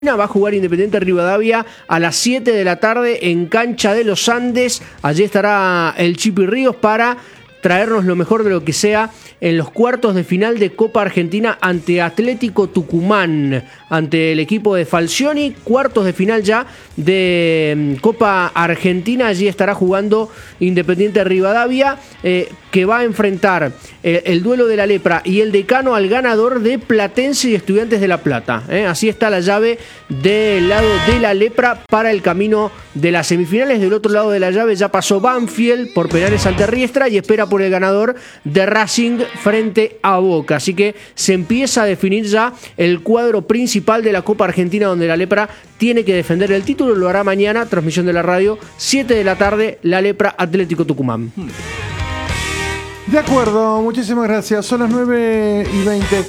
Va a jugar Independiente Rivadavia a las 7 de la tarde en Cancha de los Andes. Allí estará el Chipi Ríos para traernos lo mejor de lo que sea en los cuartos de final de Copa Argentina ante Atlético Tucumán, ante el equipo de Falcioni. Cuartos de final ya de Copa Argentina. Allí estará jugando Independiente Rivadavia, que va a enfrentar el duelo de la Lepra y el Decano al ganador de Platense y Estudiantes de La Plata. Así está la llave del lado de la Lepra para el camino de las semifinales. Del otro lado de la llave ya pasó Banfield por penales ante Riestra y espera por el ganador de Racing frente a Boca. Así que se empieza a definir ya el cuadro principal de la Copa Argentina, donde la Lepra tiene que defender el título. Lo hará mañana, transmisión de la radio, 7 de la tarde, la Lepra Atlético Tucumán. De acuerdo, muchísimas gracias. Son las 9:20.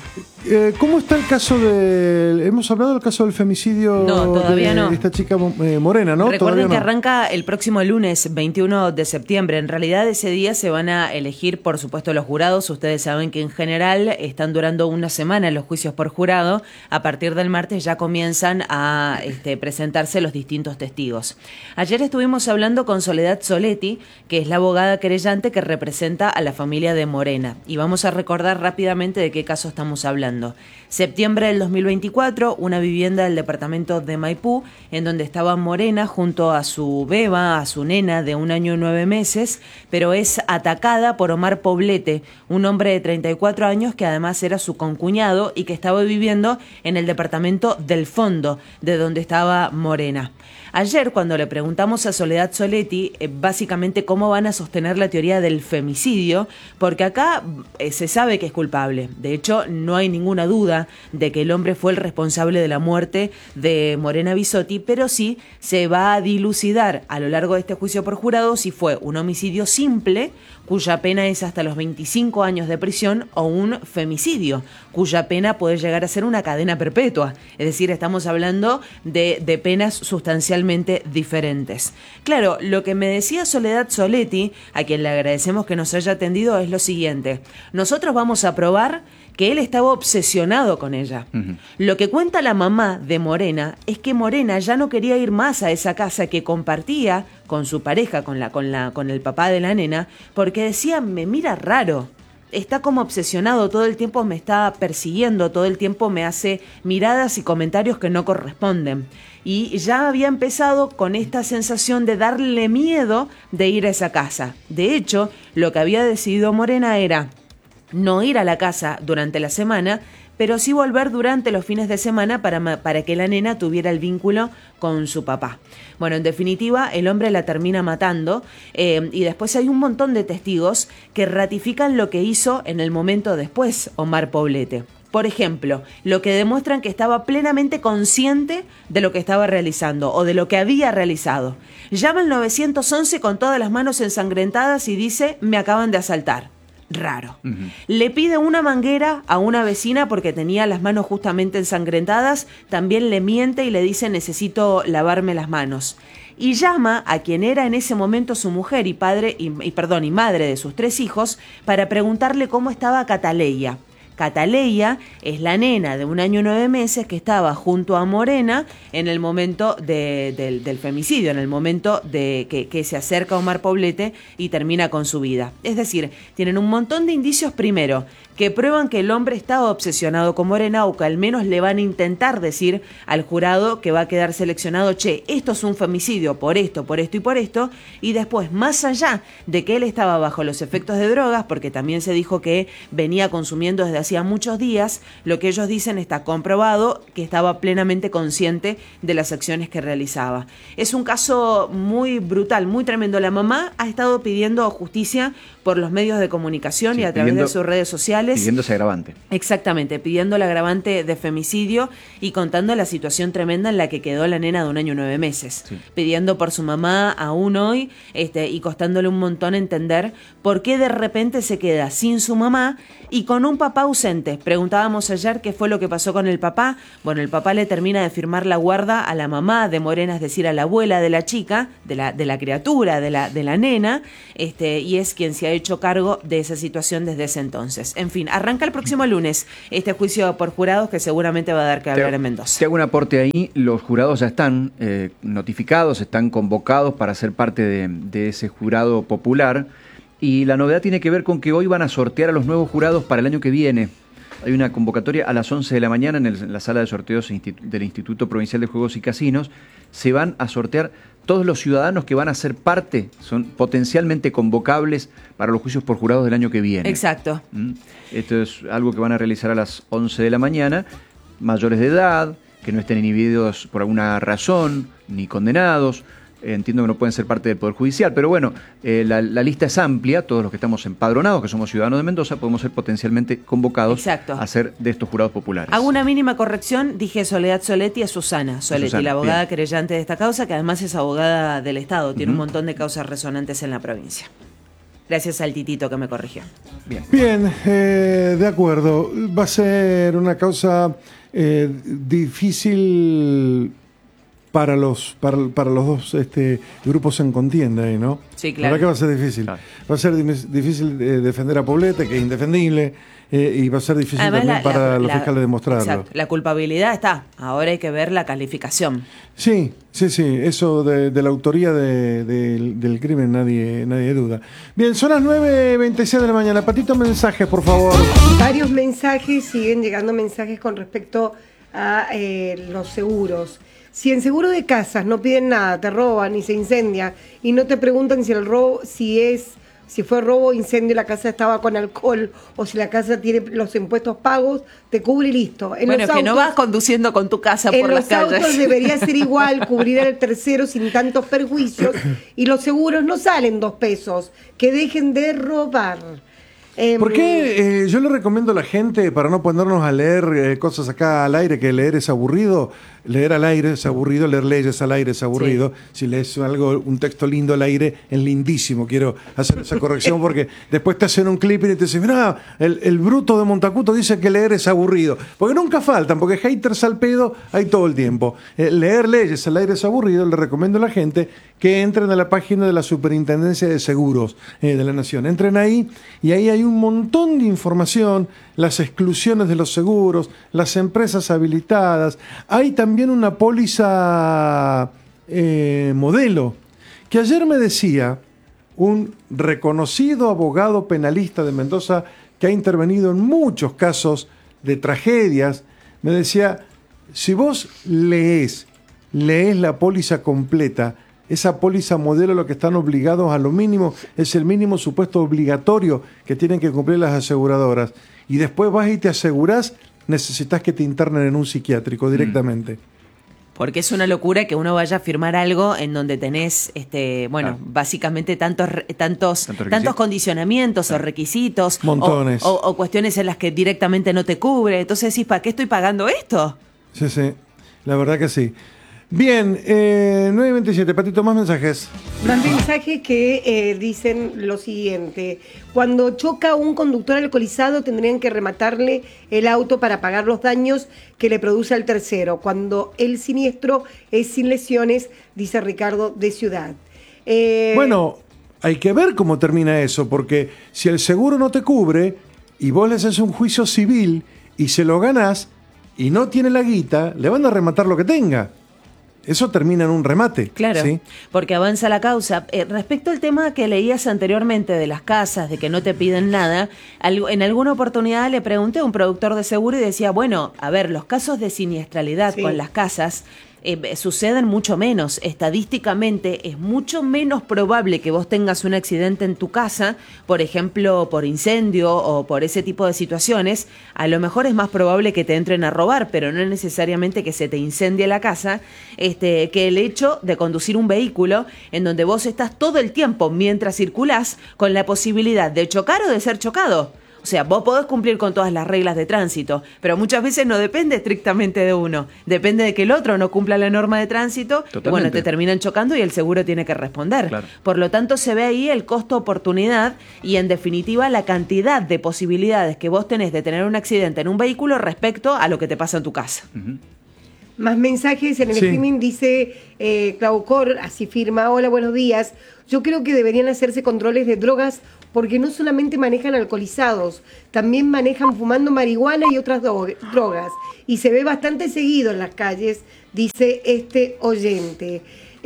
¿Cómo está el caso de... Hemos hablado del caso del femicidio? No, todavía no. De esta chica Morena, ¿no? Recuerden que arranca el próximo lunes, 21 de septiembre. En realidad ese día se van a elegir, por supuesto, los jurados. Ustedes saben que en general están durando una semana los juicios por jurado. A partir del martes ya comienzan a presentarse los distintos testigos. Ayer estuvimos hablando con Soledad Soletti, que es la abogada querellante que representa a la familia de Morena. Y vamos a recordar rápidamente de qué caso estamos hablando. Septiembre del 2024, una vivienda del departamento de Maipú, en donde estaba Morena junto a su beba, a su nena de 1 año y 9 meses, pero es atacada por Omar Poblete, un hombre de 34 años que además era su concuñado y que estaba viviendo en el departamento del fondo, de donde estaba Morena. Ayer, cuando le preguntamos a Soledad Soletti, básicamente cómo van a sostener la teoría del femicidio, porque acá se sabe que es culpable. De hecho, no hay ninguna duda de que el hombre fue el responsable de la muerte de Morena Bisotti, pero sí se va a dilucidar a lo largo de este juicio por jurado si fue un homicidio simple, cuya pena es hasta los 25 años de prisión, o un femicidio, cuya pena puede llegar a ser una cadena perpetua. Es decir, estamos hablando de penas sustancialmente diferentes. Claro, lo que me decía Soledad Soletti, a quien le agradecemos que nos haya atendido, es lo siguiente. Nosotros vamos a probar que él estaba obsesionado con ella. Uh-huh. Lo que cuenta la mamá de Morena es que Morena ya no quería ir más a esa casa que compartía con su pareja, con el papá de la nena, porque decía, me mira raro. Está como obsesionado, todo el tiempo me está persiguiendo, todo el tiempo me hace miradas y comentarios que no corresponden. Y ya había empezado con esta sensación de darle miedo de ir a esa casa. De hecho, lo que había decidido Morena era no ir a la casa durante la semana, pero sí volver durante los fines de semana para que la nena tuviera el vínculo con su papá. Bueno, en definitiva, el hombre la termina matando y después hay un montón de testigos que ratifican lo que hizo en el momento después Omar Poblete. Por ejemplo, lo que demuestran que estaba plenamente consciente de lo que estaba realizando o de lo que había realizado. Llama al 911 con todas las manos ensangrentadas y dice, me acaban de asaltar. Raro. Uh-huh. Le pide una manguera a una vecina porque tenía las manos justamente ensangrentadas, también le miente y le dice necesito lavarme las manos. Y llama a quien era en ese momento su mujer y madre de sus 3 hijos para preguntarle cómo estaba Cataleya. Cataleya es la nena de 1 año y 9 meses que estaba junto a Morena en el momento del femicidio, en el momento de que se acerca Omar Poblete y termina con su vida. Es decir, tienen un montón de indicios primero que prueban que el hombre estaba obsesionado con Morena, o que al menos le van a intentar decir al jurado que va a quedar seleccionado, esto es un femicidio por esto y por esto, y después, más allá de que él estaba bajo los efectos de drogas, porque también se dijo que venía consumiendo desde hacía muchos días, lo que ellos dicen está comprobado que estaba plenamente consciente de las acciones que realizaba. Es un caso muy brutal, muy tremendo. La mamá ha estado pidiendo justicia por los medios de comunicación y a través de sus redes sociales. Pidiendo ese agravante. Exactamente, pidiendo el agravante de femicidio y contando la situación tremenda en la que quedó la nena de 1 año y 9 meses. Sí. Pidiendo por su mamá aún hoy y costándole un montón entender por qué de repente se queda sin su mamá y con un papá ausente. Preguntábamos ayer qué fue lo que pasó con el papá. Bueno, el papá le termina de firmar la guarda a la mamá de Morena, es decir, a la abuela de la chica, de la criatura, de la nena, y es quien se ha hecho cargo de esa situación desde ese entonces. En fin, arranca el próximo lunes este juicio por jurados que seguramente va a dar que hablar en Mendoza. Te hago un aporte ahí. Los jurados ya están notificados, están convocados para ser parte de ese jurado popular. Y la novedad tiene que ver con que hoy van a sortear a los nuevos jurados para el año que viene. Hay una convocatoria a las 11 de la mañana en la sala de sorteos del Instituto Provincial de Juegos y Casinos. Se van a sortear todos los ciudadanos que van a ser parte, son potencialmente convocables para los juicios por jurados del año que viene. Exacto. Esto es algo que van a realizar a las 11 de la mañana. Mayores de edad, que no estén inhibidos por alguna razón, ni condenados. Entiendo que no pueden ser parte del Poder Judicial, pero bueno, la lista es amplia. Todos los que estamos empadronados, que somos ciudadanos de Mendoza, podemos ser potencialmente convocados a ser de estos jurados populares. Hago una mínima corrección, dije Soledad Soletti a Susana Soletti, la abogada bien. querellante de esta causa, que además es abogada del Estado, tiene un montón de causas resonantes en la provincia. Gracias al titito que me corrigió. Bien, de acuerdo. Va a ser una causa difícil para los dos grupos en contienda ahí, ¿no? Sí, claro. La verdad que va a ser difícil. Claro. Va a ser difícil defender a Poblete, que es indefendible, y va a ser difícil Además, también para los fiscales demostrarlo. Exacto. La culpabilidad está. Ahora hay que ver la calificación. Sí. Eso de la autoría del crimen nadie duda. Bien, son las 9:26 de la mañana. Patito, mensajes, por favor. Varios mensajes, siguen llegando mensajes con respecto a los seguros. Si en seguro de casas no piden nada, te roban y se incendia y no te preguntan si el robo, si fue robo o incendio, la casa estaba con alcohol o si la casa tiene los impuestos pagos, te cubre y listo. Bueno, es que no vas conduciendo con tu casa por las calles. En los autos debería ser igual, cubrir al tercero sin tantos perjuicios, y los seguros no salen 2 pesos. Que dejen de robar. ¿Por qué yo le recomiendo a la gente, para no ponernos a leer cosas acá al aire, que leer es aburrido? Leer al aire es aburrido, leer leyes al aire es aburrido. Sí. Si lees un texto lindo al aire, es lindísimo. Quiero hacer esa corrección porque después te hacen un clip y te dicen, mira, el bruto de Montacuto dice que leer es aburrido. Porque nunca faltan, porque haters al pedo hay todo el tiempo. Leer leyes al aire es aburrido. Le recomiendo a la gente que entren a la página de la Superintendencia de Seguros de la Nación. Entren ahí y ahí hay un montón de información, las exclusiones de los seguros, las empresas habilitadas. Hay también una póliza modelo, que ayer me decía un reconocido abogado penalista de Mendoza que ha intervenido en muchos casos de tragedias, me decía, si vos lees la póliza completa, esa póliza modelo, lo que están obligados a lo mínimo es el mínimo supuesto obligatorio que tienen que cumplir las aseguradoras. Y después vas y te asegurás, necesitas que te internen en un psiquiátrico directamente. Porque es una locura que uno vaya a firmar algo en donde tenés, básicamente tantos condicionamientos o requisitos. Montones. O cuestiones en las que directamente no te cubre. Entonces decís, ¿para qué estoy pagando esto? Sí, la verdad que sí. Bien, 9:27, Patito, más mensajes. Más mensajes que dicen lo siguiente. Cuando choca un conductor alcoholizado tendrían que rematarle el auto para pagar los daños que le produce al tercero. Cuando el siniestro es sin lesiones, dice Ricardo de Ciudad. Bueno, hay que ver cómo termina eso, porque si el seguro no te cubre y vos le haces un juicio civil y se lo ganás y no tiene la guita, le van a rematar lo que tenga. Eso termina en un remate. Claro, ¿sí? Porque avanza la causa. Respecto al tema que leías anteriormente de las casas, de que no te piden nada, en alguna oportunidad le pregunté a un productor de seguro y decía, bueno, a ver, los casos de siniestralidad con las casas suceden mucho menos. Estadísticamente es mucho menos probable que vos tengas un accidente en tu casa, por ejemplo, por incendio o por ese tipo de situaciones. A lo mejor es más probable que te entren a robar, pero no necesariamente que se te incendie la casa, que el hecho de conducir un vehículo en donde vos estás todo el tiempo mientras circulás con la posibilidad de chocar o de ser chocado. O sea, vos podés cumplir con todas las reglas de tránsito, pero muchas veces no depende estrictamente de uno. Depende de que el otro no cumpla la norma de tránsito. Y bueno, te terminan chocando y el seguro tiene que responder. Claro. Por lo tanto, se ve ahí el costo-oportunidad y, en definitiva, la cantidad de posibilidades que vos tenés de tener un accidente en un vehículo respecto a lo que te pasa en tu casa. Uh-huh. Más mensajes en el streaming, dice Claucor, así firma, hola, buenos días. Yo creo que deberían hacerse controles de drogas porque no solamente manejan alcoholizados, también manejan fumando marihuana y otras drogas. Y se ve bastante seguido en las calles, dice este oyente.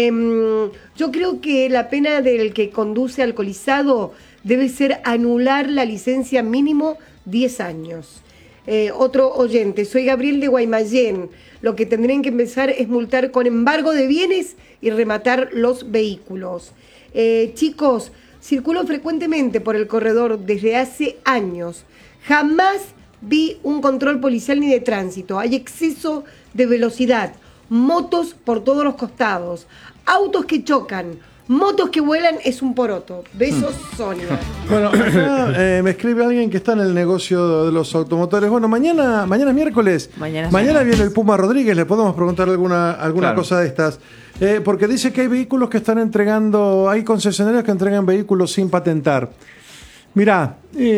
Yo creo que la pena del que conduce alcoholizado debe ser anular la licencia mínimo 10 años. Otro oyente, soy Gabriel de Guaymallén. Lo que tendrían que empezar es multar con embargo de bienes y rematar los vehículos. Chicos, circulo frecuentemente por el corredor desde hace años. Jamás vi un control policial ni de tránsito. Hay exceso de velocidad, motos por todos los costados, autos que chocan, motos que vuelan, es un poroto. Besos, Sonia. Bueno, acá, me escribe alguien que está en el negocio de los automotores. Bueno, mañana es miércoles. Mañana viene el Puma Rodríguez, le podemos preguntar alguna claro. cosa de estas. Porque dice que hay vehículos que están entregando, hay concesionarios que entregan vehículos sin patentar. Mirá,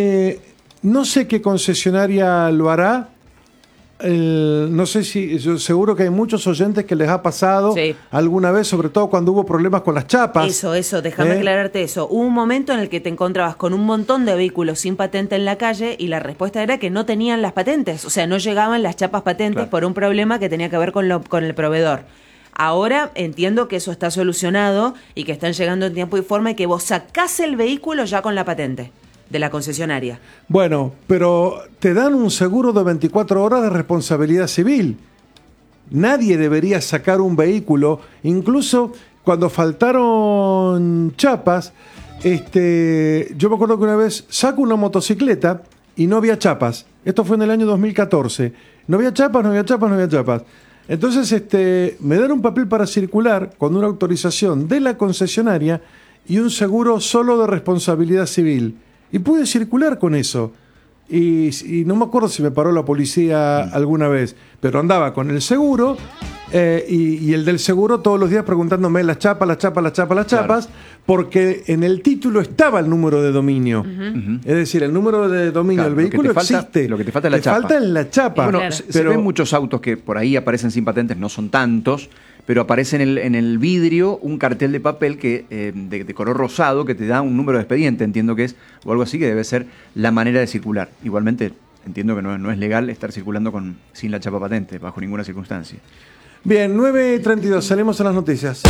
no sé qué concesionaria lo hará. No sé si, seguro que hay muchos oyentes que les ha pasado alguna vez, sobre todo cuando hubo problemas con las chapas. Eso, déjame aclararte eso. Hubo un momento en el que te encontrabas con un montón de vehículos sin patente en la calle y la respuesta era que no tenían las patentes, o sea, no llegaban las chapas patentes por un problema que tenía que ver con el proveedor. Ahora entiendo que eso está solucionado y que están llegando en tiempo y forma y que vos sacás el vehículo ya con la patente de la concesionaria. Bueno, pero te dan un seguro de 24 horas de responsabilidad civil. Nadie debería sacar un vehículo, incluso cuando faltaron chapas. Yo me acuerdo que una vez saco una motocicleta y no había chapas. Esto fue en el año 2014. No había chapas. Entonces me dan un papel para circular con una autorización de la concesionaria y un seguro solo de responsabilidad civil. Y pude circular con eso. Y no me acuerdo si me paró la policía alguna vez, pero andaba con el seguro y el del seguro todos los días preguntándome las chapas, claro. Porque en el título estaba el número de dominio. Es decir, el número de dominio del vehículo existe. Lo que te falta es la chapa. Falta en la chapa. Bueno, se ven muchos autos que por ahí aparecen sin patentes, no son tantos, pero aparece en el vidrio un cartel de papel que de color rosado que te da un número de expediente, entiendo que es, o algo así, que debe ser la manera de circular. Igualmente, entiendo que no es legal estar circulando sin la chapa patente, bajo ninguna circunstancia. Bien, 9:32, salimos a las noticias.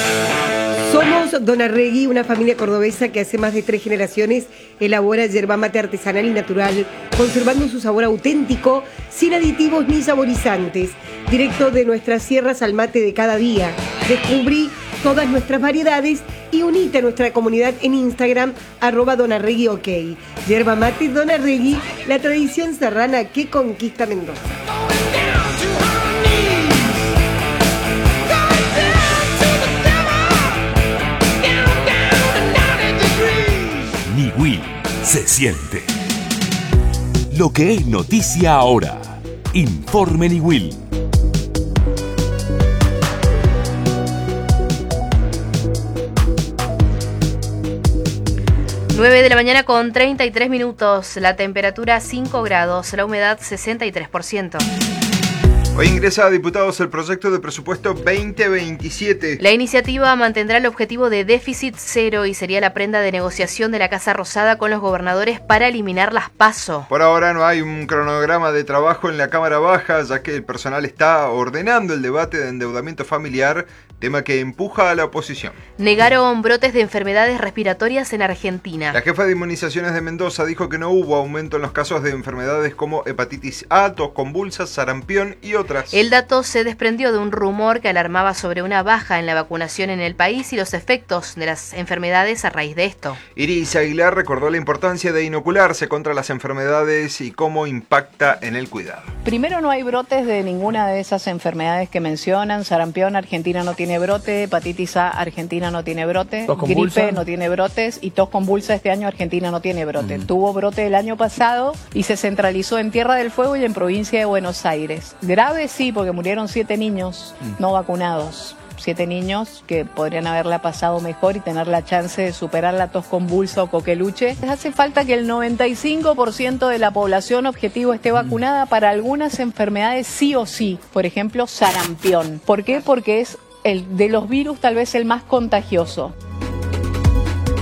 Somos Donarregui, una familia cordobesa que hace más de 3 generaciones elabora yerba mate artesanal y natural, conservando su sabor auténtico, sin aditivos ni saborizantes. Directo de nuestras sierras al mate de cada día. Descubrí todas nuestras variedades y unite a nuestra comunidad en Instagram, @donarreguiok. Yerba mate Donarregui, la tradición serrana que conquista Mendoza. Niwil se siente. Lo que es noticia ahora. Informe Niwil. Nueve de la mañana con 33 minutos, la temperatura 5 grados, la humedad 63%. Hoy ingresa a diputados el proyecto de presupuesto 2027. La iniciativa mantendrá el objetivo de déficit cero y sería la prenda de negociación de la Casa Rosada con los gobernadores para eliminar las PASO. Por ahora no hay un cronograma de trabajo en la Cámara Baja, ya que el personal está ordenando el debate de endeudamiento familiar, tema que empuja a la oposición. Negaron brotes de enfermedades respiratorias en Argentina. La jefa de inmunizaciones de Mendoza dijo que no hubo aumento en los casos de enfermedades como hepatitis A, tos convulsa, sarampión y otras. El dato se desprendió de un rumor que alarmaba sobre una baja en la vacunación en el país y los efectos de las enfermedades a raíz de esto. Iris Aguilar recordó la importancia de inocularse contra las enfermedades y cómo impacta en el cuidado. Primero, no hay brotes de ninguna de esas enfermedades que mencionan. Sarampión, Argentina no tiene brote. Hepatitis A, Argentina no tiene brote. Gripe no tiene brotes. Y tos convulsa este año, Argentina no tiene brote. Tuvo brote el año pasado y se centralizó en Tierra del Fuego y en provincia de Buenos Aires. Grave sí, porque murieron 7 niños no vacunados. 7 niños que podrían haberla pasado mejor y tener la chance de superar la tos convulsa o coqueluche. Hace falta que el 95% de la población objetivo esté vacunada para algunas enfermedades sí o sí. Por ejemplo, sarampión. ¿Por qué? Porque es el de los virus tal vez el más contagioso.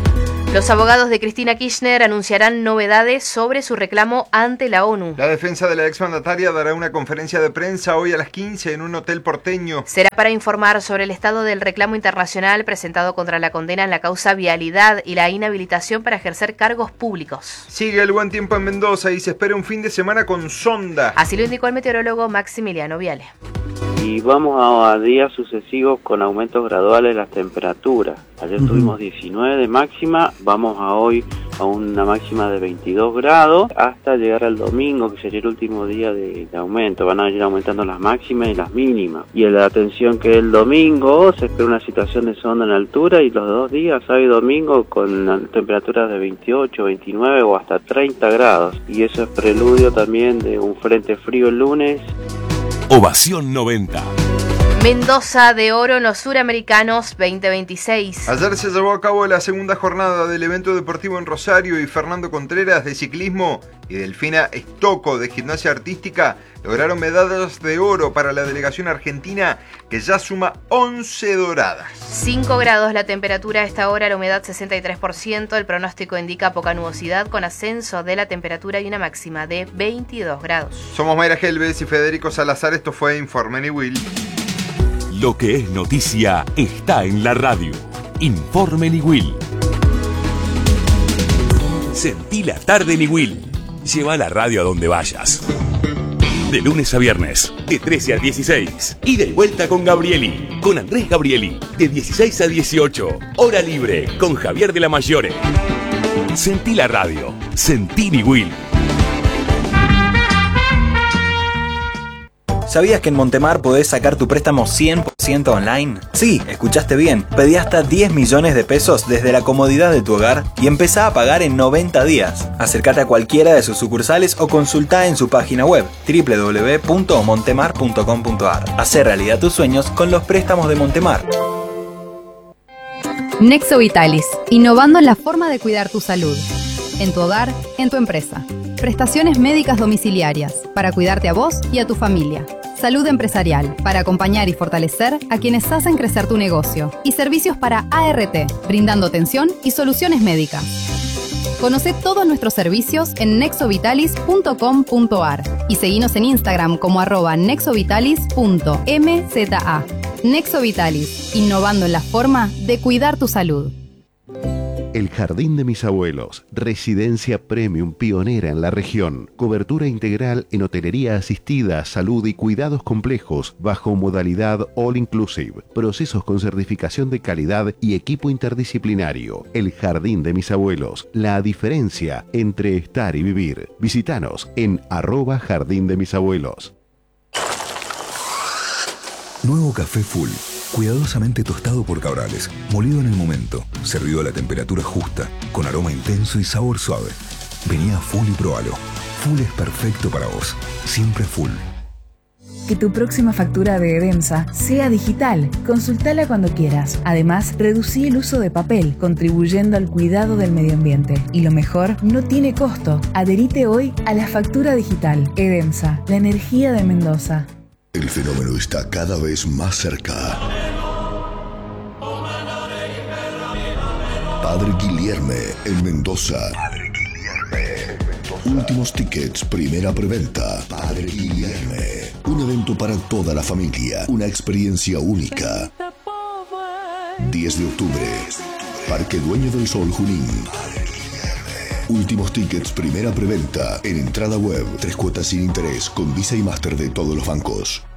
Los abogados de Cristina Kirchner anunciarán novedades sobre su reclamo ante la ONU. La defensa de la exmandataria dará una conferencia de prensa hoy a las 15 en un hotel porteño. Será para informar sobre el estado del reclamo internacional presentado contra la condena en la causa vialidad y la inhabilitación para ejercer cargos públicos. Sigue el buen tiempo en Mendoza y se espera un fin de semana con sonda. Así lo indicó el meteorólogo Maximiliano Viale. Y vamos a días sucesivos con aumentos graduales de las temperaturas. Ayer tuvimos 19 de máxima, vamos a hoy a una máxima de 22 grados hasta llegar al domingo, que sería el último día de aumento. Van a ir aumentando las máximas y las mínimas. Y la atención que el domingo se espera una situación de sonda en altura y los 2 días, sábado y domingo, con temperaturas de 28, 29 o hasta 30 grados. Y eso es preludio también de un frente frío el lunes. Ovación 90. Mendoza de oro en los Suramericanos 2026. Ayer se llevó a cabo la segunda jornada del evento deportivo en Rosario y Fernando Contreras de ciclismo y Delfina Estocco de gimnasia artística lograron medallas de oro para la delegación argentina, que ya suma 11 doradas. 5 grados la temperatura a esta hora, la humedad 63%, el pronóstico indica poca nubosidad con ascenso de la temperatura y una máxima de 22 grados. Somos Mayra Helves y Federico Salazar, esto fue Informe Niwil. Lo que es noticia está en la radio. Informe Niwil. Sentí la tarde Niwil. Lleva la radio a donde vayas. De lunes a viernes, de 13 a 16. Ida y vuelta con Gabrieli, con Andrés Gabrieli, de 16 a 18. Hora libre, con Javier de la Mayore. Sentí la radio. Sentí Niwil. ¿Sabías que en Montemar podés sacar tu préstamo 100% online? Sí, escuchaste bien. Pedí hasta 10 millones de pesos desde la comodidad de tu hogar y empezá a pagar en 90 días. Acércate a cualquiera de sus sucursales o consultá en su página web www.montemar.com.ar. Hacé realidad tus sueños con los préstamos de Montemar. Nexo Vitalis, innovando en la forma de cuidar tu salud. En tu hogar, en tu empresa. Prestaciones médicas domiciliarias, para cuidarte a vos y a tu familia. Salud empresarial, para acompañar y fortalecer a quienes hacen crecer tu negocio. Y servicios para ART, brindando atención y soluciones médicas. Conoce todos nuestros servicios en nexovitalis.com.ar y seguinos en Instagram como @nexovitalis.mza. Nexo Vitalis, innovando en la forma de cuidar tu salud. El Jardín de mis abuelos, residencia premium pionera en la región, cobertura integral en hotelería asistida, salud y cuidados complejos bajo modalidad all inclusive, procesos con certificación de calidad y equipo interdisciplinario. El Jardín de mis abuelos, la diferencia entre estar y vivir. Visítanos en @Jardín de mis abuelos. Nuevo café Full. Cuidadosamente tostado por Cabrales, molido en el momento, servido a la temperatura justa, con aroma intenso y sabor suave. Vení a Full y probalo. Full es perfecto para vos. Siempre Full. Que tu próxima factura de Edemsa sea digital. Consultala cuando quieras. Además, reducí el uso de papel, contribuyendo al cuidado del medio ambiente. Y lo mejor, no tiene costo. Adherite hoy a la factura digital. Edemsa, la energía de Mendoza. El fenómeno está cada vez más cerca. Padre Guilherme en Mendoza. Últimos tickets, primera preventa. Padre Guilherme. Un evento para toda la familia. Una experiencia única. 10 de octubre. Parque Dueño del Sol, Junín. Últimos tickets, primera preventa. En entrada web, 3 cuotas sin interés, con Visa y Master de todos los bancos.